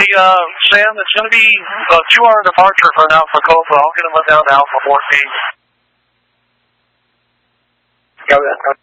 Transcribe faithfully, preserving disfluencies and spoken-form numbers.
Hey, uh, Sam, it's going to be a two-hour departure for an Alpha Cobra. I'll get him down to Alpha fourteen. Yeah,